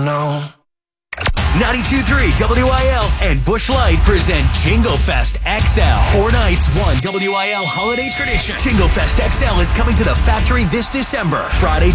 know. 92.3 WIL and Busch Light present Jingle Fest XL. 4 nights, one WIL holiday tradition. Jingle Fest XL is coming to the factory this December. Friday,